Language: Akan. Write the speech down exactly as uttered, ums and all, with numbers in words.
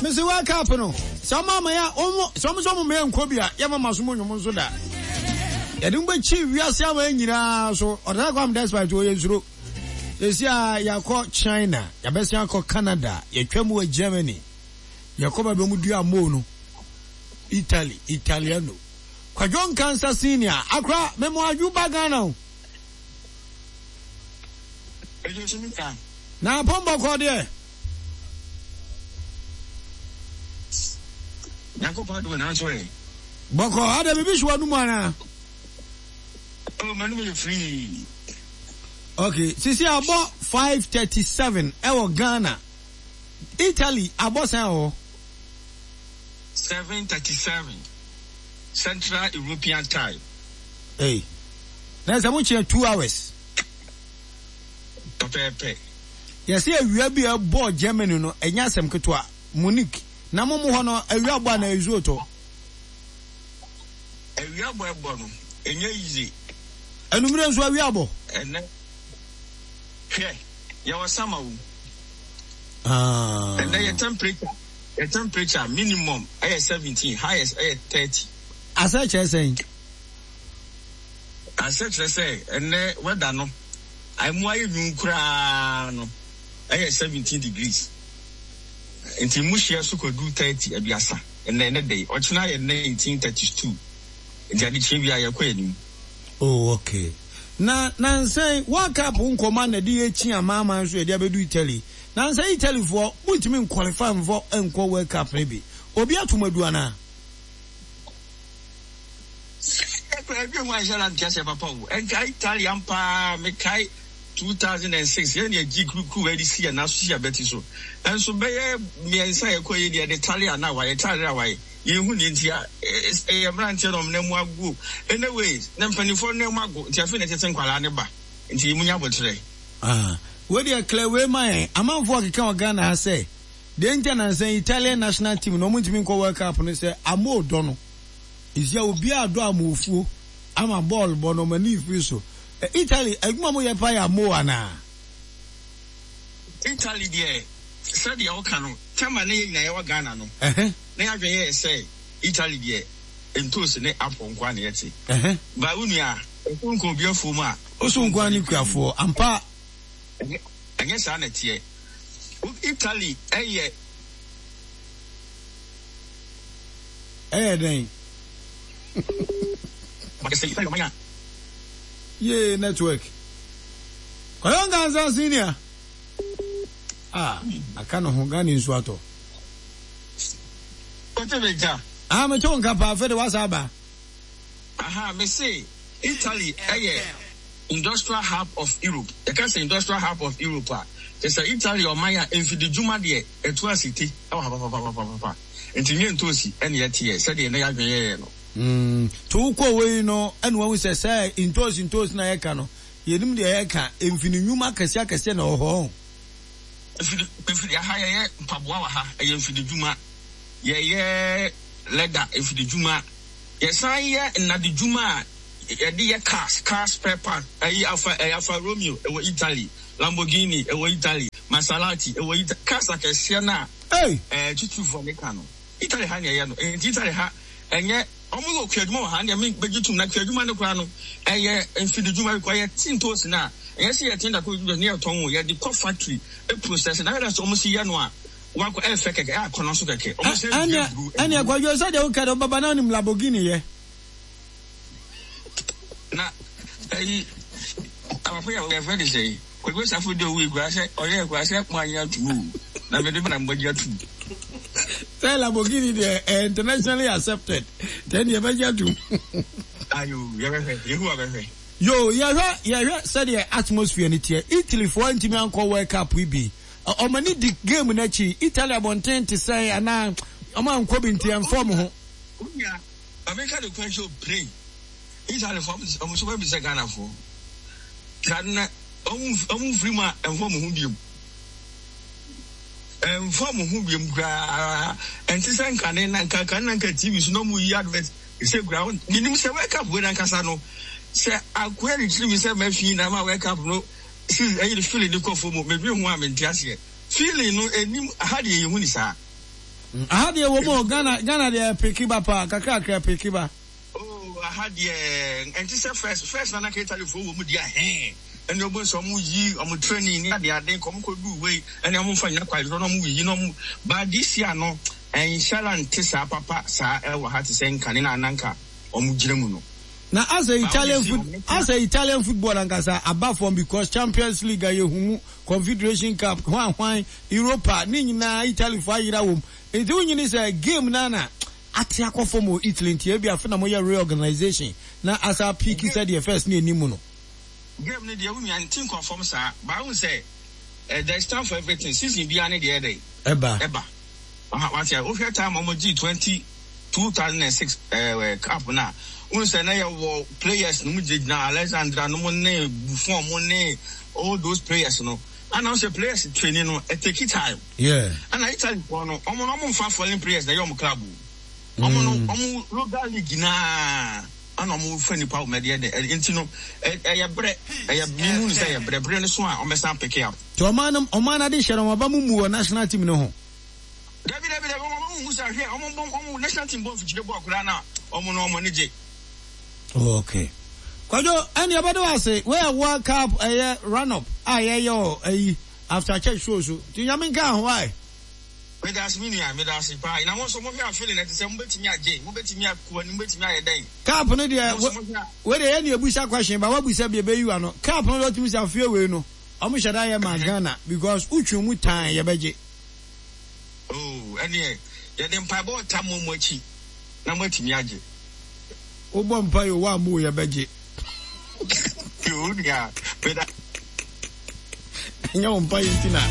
Mister World Cup no. Some mama ya omo some some me enko bia ya mama so monwom so da. Ya de mba chi wiase ama nyina so oda kwam despite o yensuro. Esia ya ko China, ya besia ko Canada, ya twam wa Germany. Ya ko ba be mu dua mo no. Italy, Italiano. Kwajon Cancer Senior, akra memo ajuba Ghana o. Na pomba ko de. Yanko pa do na so e. Boko ada bibi shwa numu ana. Oh, man, we free. Okay, sisi abo five thirty-seven ewo Ghana. Italy abo san o seven thirty-seven Central European time. Hey. Na sa mo che two hours. Pepe. Yes, e wi abi abo Germany no enya asem keto a Munich. Na mo mo ho no awi abo na ezu to. Awi abo ebo no enya easy. Enumire nso awi abo. Ene. Hwe, ya wasama wo. Ah. And the temperature, the temperature minimum is seventeen, highest is thirty. As such as saying. As such as say, and then what no? I'm why you cry no. I seventeen degrees. And Timushia Suko do thirty a biasa. And then a day, or tonight at nineteen thirty two. And Jadi Chivia Yaquin. Oh, okay. Na na say World Cup unko man na D H and mama so dia be do Italy. Na say Italy for ultimate qualify for enko World Cup maybe. Obi atumadu ana. Everyone shall not just have a power. And Italian pa me kai two thousand six. Yen ye G crew crew ready see and now see a better so. And so be me and say ko ye the Italian now why Italian why. You who need here a branch of Nemo. Anyways, them twenty four Nemo go to finish it in Kuala into Munyabo today. Ah, where you clear way my amount for Ghana has say. The Indian say Italian national team no much mean ko World Cup and say Amo Dono. Is ya be a do move. I'm a ball bono mani so. Italy, a mamo ya paya mo ana. Italy there. Said the Okano, Tamane na Ghana no. Eh. Na adwen say Italy there entos ne apon kwa na yeti. Eh. Ba unia enko biafo mu a oso nkwa ni kuafo ampa anya sa na tie. Italy eye eh den. Ma say Italy manya. Ye network. Kwajon Cancer Senior. Ah, akano ho Ghana nso ato. Ah, me chon kapa fe de wasaba. Aha, me say Italy eh industrial hub of Europe. The can say industrial hub of Europe. They say Italy or Maya enfidi juma de etu city. Oh papa papa papa papa. Enti ntosi ene yete say de na yadwen no. Mm, to ko we no ene wan say say ntosi ntosi na yeka no. Yenim de yeka enfini nyuma kase akase na ho. Enfidi enfidi aha ye mpaboa wa ha e enfidi juma. Ye ye leather if the juma yes I ye na the juma ye the cars cars spare part eh alfa eh alfa Romeo e wo Italy Lamborghini e wo Italy Maserati e wo cars like a na hey eh tutu for me kanu Italy ha ne ye no Italy ha enye omo go kwaduma ha ne me begitum na kwaduma ne kwa no eh ye enfidi juma kwa ye tintos na yes ye tinda ko ne aton wo ye the core factory e process na that almost ye no a wako e feke e akono so keke o mo se anya anya gwajo so de o kado baba na nim Lamborghini ye na eh afa ya we friend say ko go safu de we gwa se o ye gwa se mo anya tu na me de na mbogia tu say Lamborghini de internationally accepted then ye begia tu ayo ye be fe ye hu abefe yo ye hwa ye hwa say the atmosphere ni tie Italy for antimi anko World Cup we be o mani di game na chi Italy abonten to say ana o man ko binti en form ho unya America the question play Italy form o so be say Ghana for kan omu omu free ma en form ho biem en form ho biem gra en ti say kan na kan kan na T V so no mu yi advert say ground minim say World Cup we na kasa no say akwari tri mi say ma fi na ma World Cup no see I the feeling the call for me be hu am entiase feeling no enim ha de ye hu ni sa aha de wo mo Ghana Ghana de pekiba pa kakra kakra pekiba oh aha de enti say first first na na ka Italy fo wo mu dia hen ene obo so mu yi omo training ni ade ade kom ko du we ene omo fa nya kwa no no mu yi no mu ba this year no en shalante sa papa sa e wo ha te say nka ne na nanka omo gire mu no na as a Italian foot as a Italian football ankasa above from because Champions League ayehumu Confederation Cup hwan hwan Europa ni nyina Italy fo ayira wom enti unyini say game na na ati akofo mo Italy ntia bia fe na mo ye reorganization na as a peak said the first ni enimu no game ni de unya ntin confirm sa ba won say uh, there is time for everything season bia ne de dey eba eba aha what ya o hwe time mo G twenty two thousand six uh, cup na un say na your players no mu na Alexandra no mo ne Buffon mo ne all those players no and also players training no it take time yeah and I tell you no omo no mo fa foreign players na your club omo no omo local league na ana mo fa ni pa o media de enti no e ya bre e ya minu say ya bre bre no so a o mesan pick up to omanam omana de hye ba mu mu national team no ho David David omo mu sa hwe omo omo national team bo fichire bo akura na omo no omo ne je okay kwajo any abado ase where World Cup eh run up ah yeah yo eh after church show so ti nyame nka why we das mini a me das pa ina mo so mo hia feeling that say mo betimi age mo betimi akua ni mo betimi ayeden cup no de we de any ebusa question ba wabusa be be you ano cup no do timi say fie we no omo shada ya ma Ghana because uchu mu tan ye beje oh any ye dem pa bo tam mo achi na mo betimi age obo mpa yo wa mu ye beje yo nya peda nyo mpa yintina